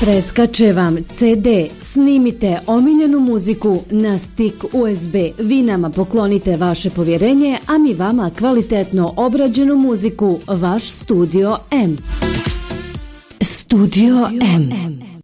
Preskače vam CD, snimite omiljenu muziku na stik USB. Vi nama poklonite vaše povjerenje, a mi vama kvalitetno obrađenu muziku. Vaš Studio M. Studio M.